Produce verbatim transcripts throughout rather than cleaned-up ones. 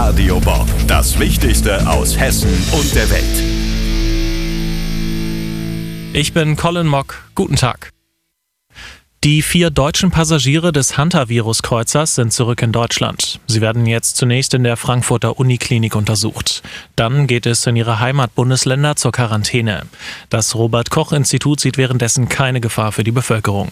Radio Bob. Das Wichtigste aus Hessen und der Welt. Ich bin Colin Mock. Guten Tag. Die vier deutschen Passagiere des Hantavirus-Kreuzers sind zurück in Deutschland. Sie werden jetzt zunächst in der Frankfurter Uniklinik untersucht. Dann geht es in ihre Heimatbundesländer zur Quarantäne. Das Robert-Koch-Institut sieht währenddessen keine Gefahr für die Bevölkerung.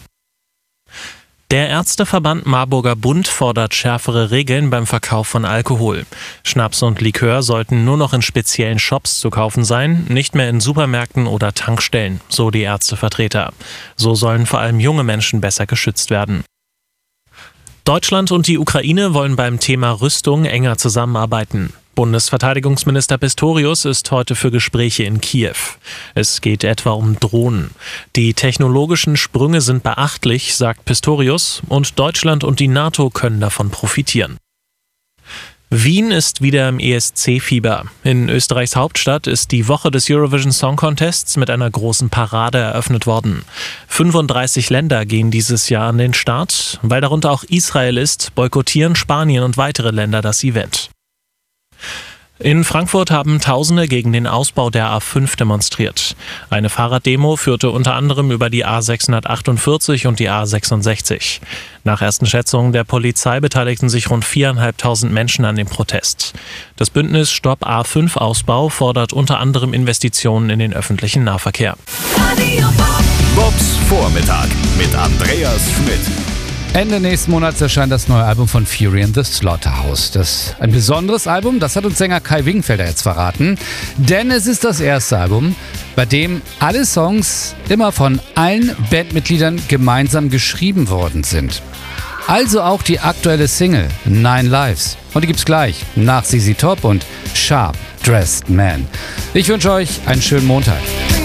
Der Ärzteverband Marburger Bund fordert schärfere Regeln beim Verkauf von Alkohol. Schnaps und Likör sollten nur noch in speziellen Shops zu kaufen sein, nicht mehr in Supermärkten oder Tankstellen, so die Ärztevertreter. So sollen vor allem junge Menschen besser geschützt werden. Deutschland und die Ukraine wollen beim Thema Rüstung enger zusammenarbeiten. Bundesverteidigungsminister Pistorius ist heute für Gespräche in Kiew. Es geht etwa um Drohnen. Die technologischen Sprünge sind beachtlich, sagt Pistorius, und Deutschland und die NATO können davon profitieren. Wien ist wieder im E S C-Fieber. In Österreichs Hauptstadt ist die Woche des Eurovision Song Contests mit einer großen Parade eröffnet worden. fünfunddreißig Länder gehen dieses Jahr an den Start. Weil darunter auch Israel ist, boykottieren Spanien und weitere Länder das Event. In Frankfurt haben Tausende gegen den Ausbau der A fünf demonstriert. Eine Fahrraddemo führte unter anderem über die A sechshundertachtundvierzig und die A sechsundsechzig. Nach ersten Schätzungen der Polizei beteiligten sich rund viertausendfünfhundert Menschen an dem Protest. Das Bündnis Stopp A fünf Ausbau fordert unter anderem Investitionen in den öffentlichen Nahverkehr. Bobs Vormittag mit Andreas Schmidt. Ende nächsten Monats erscheint das neue Album von Fury and the Slaughterhouse. Das ist ein besonderes Album, das hat uns Sänger Kai Wingenfelder jetzt verraten. Denn es ist das erste Album, bei dem alle Songs immer von allen Bandmitgliedern gemeinsam geschrieben worden sind. Also auch die aktuelle Single Nine Lives. Und die gibt's gleich nach Z Z Top und Sharp Dressed Man. Ich wünsche euch einen schönen Montag.